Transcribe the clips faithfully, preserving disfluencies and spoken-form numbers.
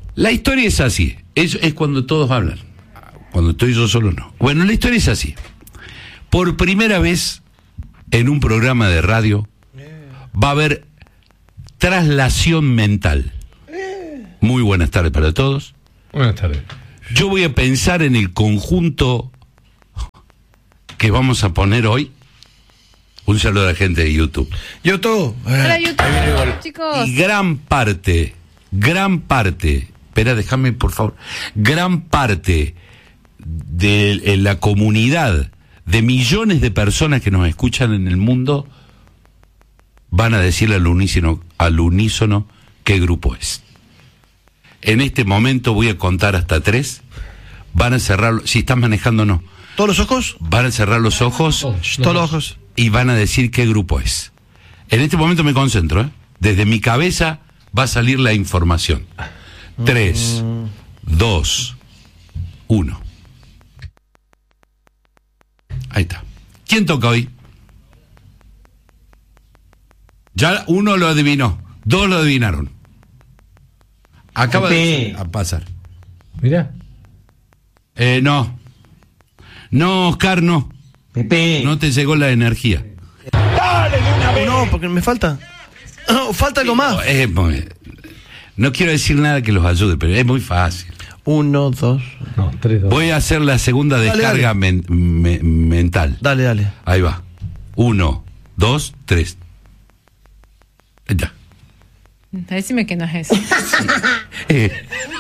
La historia es así, es, es cuando todos hablan, cuando estoy yo solo no. Bueno, la historia es así. Por primera vez en un programa de radio va a haber traslación mental. Muy buenas tardes para todos. Buenas tardes. Yo voy a pensar en el conjunto que vamos a poner hoy. Un saludo a la gente de YouTube. YouTube. Hola YouTube, chicos. Y gran parte, gran parte, espera, déjame por favor, gran parte de, de la comunidad de millones de personas que nos escuchan en el mundo van a decirle al unísono, al unísono qué grupo es. En este momento voy a contar hasta tres. Van a cerrar, si están manejando no. ¿Todos los ojos? Van a cerrar los ojos. Todos, todos los ojos. Y van a decir qué grupo es. En este momento me concentro, ¿eh? Desde mi cabeza va a salir la información. Tres, dos, uno. Ahí está. ¿Quién toca hoy? Ya uno lo adivinó, dos lo adivinaron. Acaba de a pasar. Mira. Eh, no. No, Oscar, no. Pepe. No te llegó la energía. Dale, de una vez. No, porque me falta. No, falta algo más. No, es muy- no quiero decir nada que los ayude, pero es muy fácil. Uno, dos. No, tres, dos. Voy a hacer la segunda Dale, descarga dale. men- me- mental. Dale, dale. Ahí va. Uno, dos, tres. Ya. Decime que no es eso. Eh,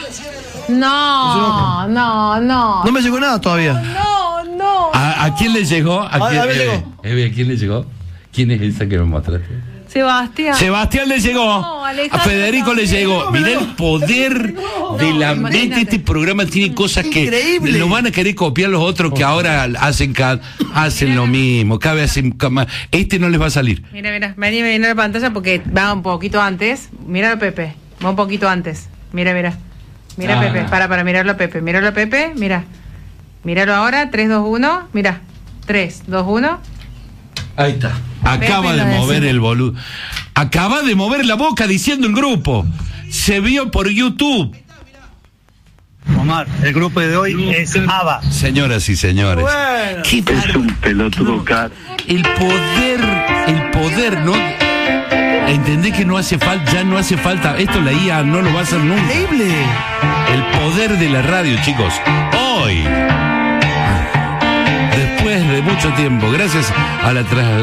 No, no, no. No me llegó nada todavía. No, no. ¿a, a quién le llegó? ¿A, A- quién, a mí Eve, llegó. Eve, ¿a quién le llegó? ¿Quién es esa que me mostraste? Sebastián. Sebastián le llegó. No, Alejandro A Federico le también. llegó. No, Mirá no. el poder de la mente. imagínate. Este programa tiene cosas que Increíble. lo van a querer copiar los otros que ahora hacen ca- hacen lo mismo. Cada vez hacen ca- más. Este no les va a salir. Mira, mira, vení, vení a la pantalla porque va un poquito antes. Mira a Pepe, va un poquito antes. Mira, mira. Mira Ah. Pepe, para, para mirarlo a Pepe. Míralo a Pepe, mira. Míralo ahora, tres, dos, uno. Mira, tres, dos, uno. Ahí está. Acaba Pepe de lo mover decimos. el boludo. Acaba de mover la boca diciendo el grupo. Se vio por YouTube. Omar, el grupo de hoy es ABBA. Señoras y señores. Bueno. Qué Es un pelotudo car. el poder, el poder, ¿no? Entendés que no hace falta, ya no hace falta. Esto la I A no lo va a hacer nunca. Increíble. El poder de la radio, chicos. Hoy, después de mucho tiempo, gracias a la tra-